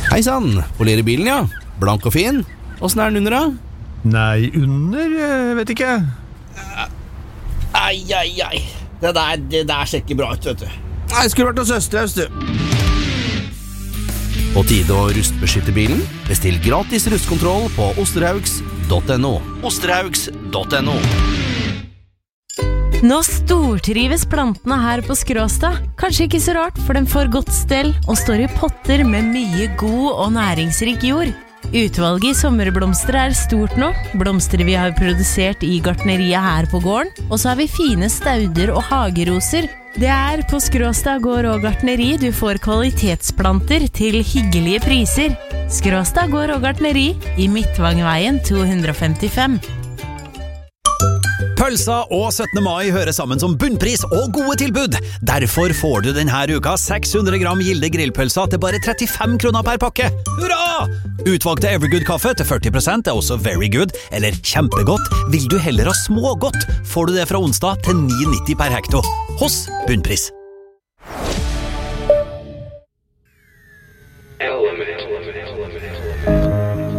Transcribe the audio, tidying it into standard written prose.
Hei sann, polerer bilen, ja. Blank og fin. Hvordan den under da? Nei, vet ikke. Ai. Det der ser ikke bra ut, vet du. Nei, jeg skulle vært hos Østerhaus, du. På tide å rustbeskytte bilen? Bestill gratis rustkontroll på osterhaugs.no. Osterhaugs.no. Nå stortrives plantene her på Skråstad. Kanskje ikke så rart, for den får godt stell og står i potter med mye god og næringsrik jord. Utvalget i sommerblomster stort nå. Blomster vi har produsert i gartneriet her på gården. Og så har vi fine stauder og hageroser. Det på Skråstad gård og gartneri du får kvalitetsplanter til hyggelige priser. Skråstad gård og gartneri i Midtvangveien 255. Pølsa og 17. mai hører sammen som bunnpris og gode tilbud. Derfor får du denne uka 600 gram Gilde grillpølsa til bare 35 kroner per pakke. Hurra! Utvalgte Evergood-kaffe til 40% også very good, eller kjempegodt. Vil du heller ha smågodt, får du det fra onsdag til 9,90 per hekto. Hos bunnpris. Element.